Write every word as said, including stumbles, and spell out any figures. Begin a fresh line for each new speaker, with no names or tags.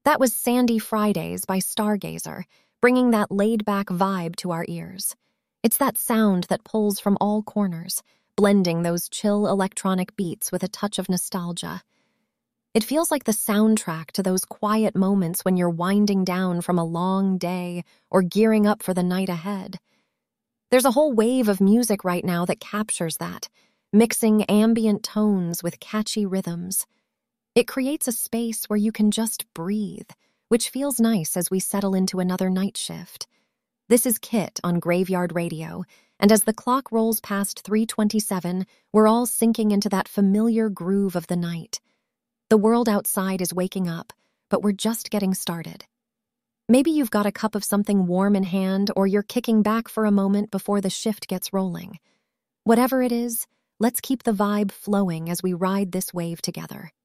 That was Sandy Fridays by Stargazer, bringing that laid-back vibe to our ears. It's that sound that pulls from all corners, blending those chill electronic beats with a touch of nostalgia. It feels like the soundtrack to those quiet moments when you're winding down from a long day or gearing up for the night ahead. There's a whole wave of music right now that captures that, mixing ambient tones with catchy rhythms. It creates a space where you can just breathe, which feels nice as we settle into another night shift. This is Kit on Graveyard Radio, and as the clock rolls past three twenty-seven, we're all sinking into that familiar groove of the night. The world outside is waking up, but we're just getting started. Maybe you've got a cup of something warm in hand, or you're kicking back for a moment before the shift gets rolling. Whatever it is, let's keep the vibe flowing as we ride this wave together.